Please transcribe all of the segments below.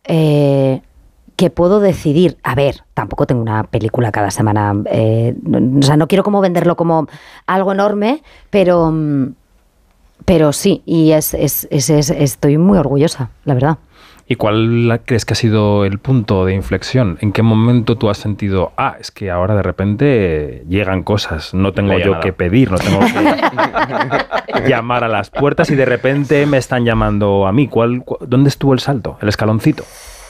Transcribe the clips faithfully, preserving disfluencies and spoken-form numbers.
eh, que puedo decidir. A ver, tampoco tengo una película cada semana. Eh, no, o sea, no quiero como venderlo como algo enorme, pero, pero sí, y es, es, es, es, estoy muy orgullosa, la verdad. ¿Y cuál crees que ha sido el punto de inflexión? ¿En qué momento tú has sentido, ah, es que ahora de repente llegan cosas, no tengo yo que pedir, no tengo que llamar a las puertas y de repente me están llamando a mí? ¿Cuál, cu- ¿Dónde estuvo el salto, el escaloncito?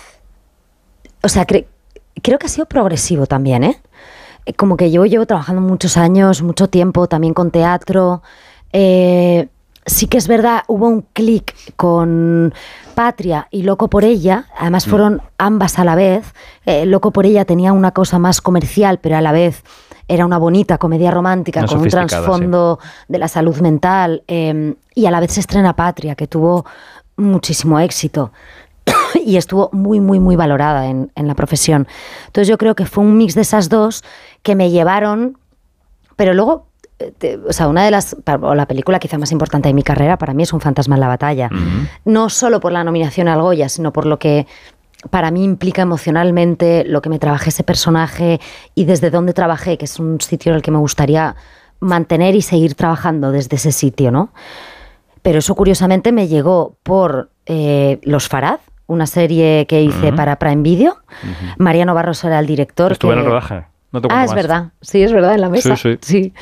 O sea, cre- creo que ha sido progresivo también, ¿eh? Como que yo llevo trabajando muchos años, mucho tiempo, también con teatro. Eh, sí que es verdad, hubo un clic con Patria y Loco por ella. Además fueron ambas a la vez. Eh, Loco por ella tenía una cosa más comercial, pero a la vez era una bonita comedia romántica Una con un sofisticada, trasfondo de la salud mental. Eh, y a la vez se estrena Patria, que tuvo muchísimo éxito. Y estuvo muy, muy, muy valorada en, en la profesión. Entonces yo creo que fue un mix de esas dos que me llevaron, pero luego, eh, te- o sea, una de las, o la película quizá más importante de mi carrera para mí es Un fantasma en la batalla. Uh-huh. No solo por la nominación al Goya, sino por lo que para mí implica emocionalmente, lo que me trabajé ese personaje y desde dónde trabajé, que es un sitio en el que me gustaría mantener y seguir trabajando desde ese sitio, ¿no? Pero eso curiosamente me llegó por eh, Los Farad, una serie que hice Uh-huh. para Prime Video. Uh-huh. Mariano Barroso era el director. Estuve que... en el rodaje. No te cuento Ah, es más. verdad. Sí, es verdad, en la mesa. Sí, sí. sí.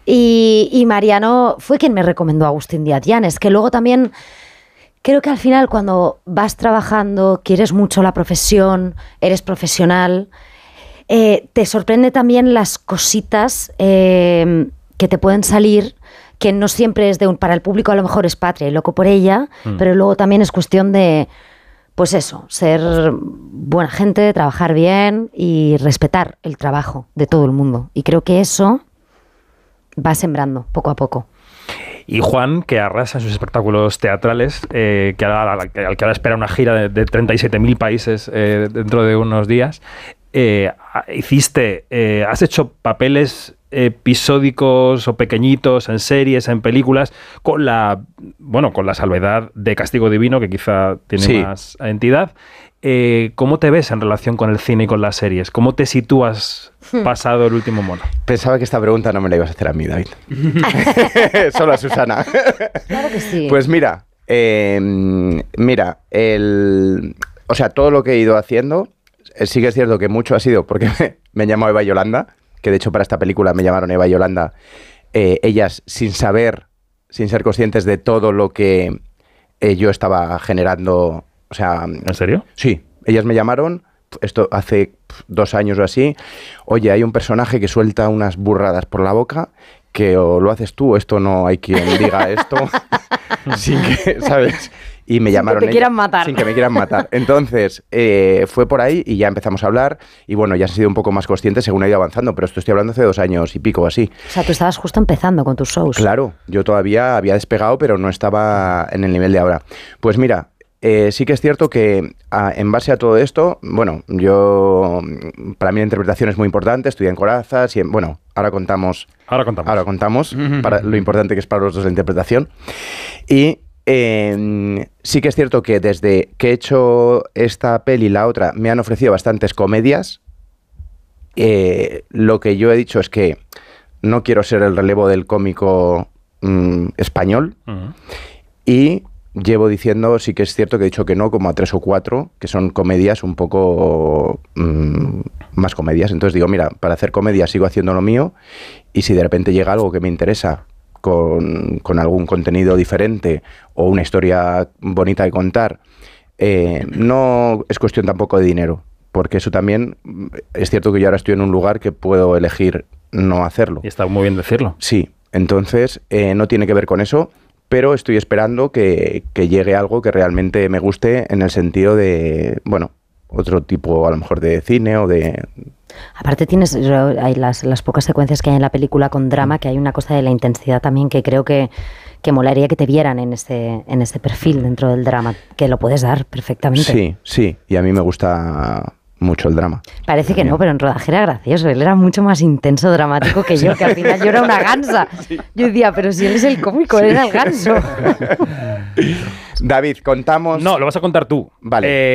Y, y Mariano fue quien me recomendó a Agustín Díaz Llanes, que luego también creo que al final cuando vas trabajando, quieres mucho la profesión, eres profesional, eh, te sorprende también las cositas eh, que te pueden salir, que no siempre es de un... Para el público a lo mejor es Patria y Loco por ella, mm. pero luego también es cuestión de... Pues eso, ser buena gente, trabajar bien y respetar el trabajo de todo el mundo. Y creo que eso va sembrando poco a poco. Y Juan, que arrasa en sus espectáculos teatrales, eh, que ahora, al que ahora espera una gira de, de treinta y siete mil países eh, dentro de unos días, eh, hiciste, eh, has hecho papeles episódicos o pequeñitos en series, en películas, con la bueno, con la salvedad de Castigo Divino, que quizá tiene sí. más entidad. Eh, ¿Cómo te ves en relación con el cine y con las series? ¿Cómo te sitúas pasado el último mono? Pensaba que esta pregunta no me la ibas a hacer a mí, David. Solo a Susana. Claro que sí. Pues mira, eh, mira, el, o sea, todo lo que he ido haciendo, sí que es cierto que mucho ha sido porque me, me han llamado Eva y Yolanda, que de hecho para esta película me llamaron Eva y Yolanda, eh, ellas sin saber, sin ser conscientes de todo lo que eh, yo estaba generando. O sea, ¿en serio? Sí, ellas me llamaron, esto hace dos años o así, oye, hay un personaje que suelta unas burradas por la boca, que o lo haces tú, esto no hay quien diga esto, sin que, ¿sabes? Y me sin llamaron que te ellas, quieran matar. Sin que me quieran matar. Entonces, eh, fue por ahí y ya empezamos a hablar y bueno, ya he sido un poco más consciente según he ido avanzando, pero esto estoy hablando hace dos años y pico así. O sea, tú estabas justo empezando con tus shows. Claro, yo todavía había despegado, pero no estaba en el nivel de ahora. Pues mira, Eh, sí que es cierto que a, en base a todo esto, bueno, yo, para mí la interpretación es muy importante, estudié en Corazas y en, bueno, ahora contamos, ahora contamos, ahora contamos para lo importante que es para los dos la interpretación. Y eh, sí que es cierto que desde que he hecho esta peli y la otra me han ofrecido bastantes comedias. Eh, lo que yo he dicho es que no quiero ser el relevo del cómico mmm, español uh-huh. y llevo diciendo, sí que es cierto que he dicho que no, como a tres o cuatro, que son comedias un poco mmm, más comedias. Entonces digo, mira, para hacer comedia sigo haciendo lo mío y si de repente llega algo que me interesa con, con algún contenido diferente o una historia bonita de contar, eh, no es cuestión tampoco de dinero, porque eso también es cierto que yo ahora estoy en un lugar que puedo elegir no hacerlo. Y está muy bien decirlo. Sí, entonces eh, no tiene que ver con eso, pero estoy esperando que, que llegue algo que realmente me guste en el sentido de, bueno, otro tipo a lo mejor de cine o de... Aparte tienes hay las, las pocas secuencias que hay en la película con drama, que hay una cosa de la intensidad también que creo que, que molaría que te vieran en ese, en ese perfil dentro del drama, que lo puedes dar perfectamente. Sí, sí, y a mí me gusta mucho el drama. Parece que no, pero en rodaje era gracioso. Él era mucho más intenso, dramático que yo, que al final yo era una gansa. Yo decía, pero si él es el cómico, él era el ganso. David, contamos... No, lo vas a contar tú. Vale. Eh,